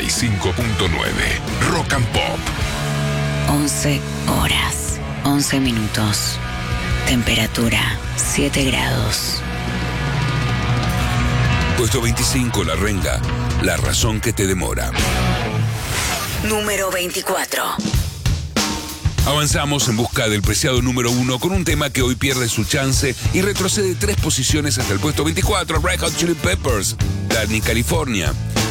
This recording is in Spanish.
95.9 Rock and Pop. 11 horas, 11 minutos. Temperatura 7 grados. Puesto 25, La Renga. La razón que te demora. Número 24. Avanzamos en busca del preciado número 1 con un tema que hoy pierde su chance y retrocede 3 posiciones hasta el puesto 24, Red Hot Chili Peppers, Danny California.